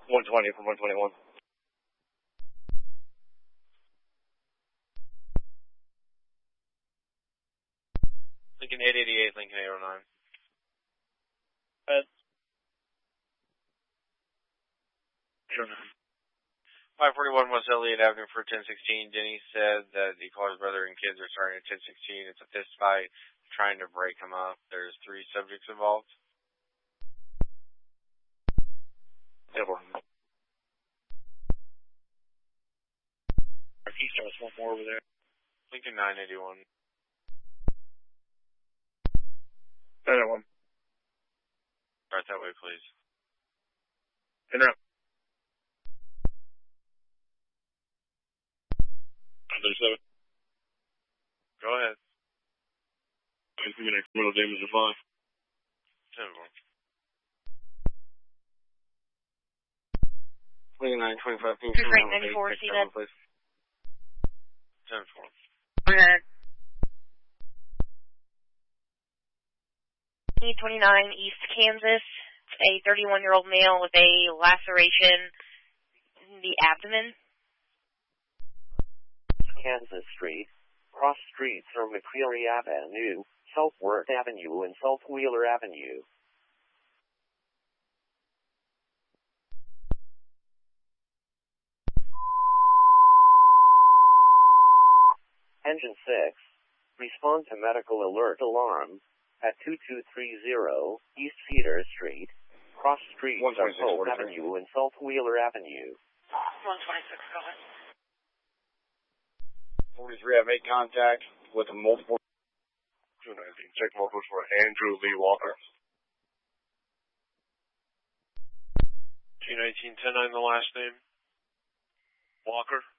120 from 121. Lincoln 888, Lincoln 809. 541 West Elliott Avenue for 1016. Denny said that the caller's brother and kids are starting at 1016. It's a fist fight, trying to break him up. There's 3 subjects involved. He starts one more over there. Lincoln 981. 901. Start that way, please. And now. 37. Go ahead. I think the next middle damage is 5. 10-4. 2925. Frank 94, see that? 10-4. Go ahead. 29 East Kansas. A 31-year-old male with a laceration in the abdomen. Kansas Street. Cross streets are McCreary Avenue, Southworth Avenue, and South Wheeler Avenue. Engine 6. Respond to medical alert alarm at 2230 East Cedar Street. Cross streets are Hope Avenue and South Wheeler Avenue. 126, go ahead. 43, I have made contact with a multiple. 219, check multiples for Andrew Lee Walker. 219, 10-9, the last name. Walker.